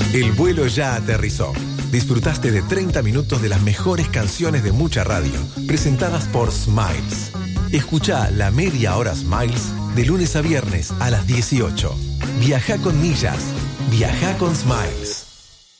El vuelo ya aterrizó. Disfrutaste de 30 minutos de las mejores canciones de mucha radio, presentadas por Smiles. Escuchá la media hora Smiles de lunes a viernes a las 18. Viajá con millas. Viajá con Smiles.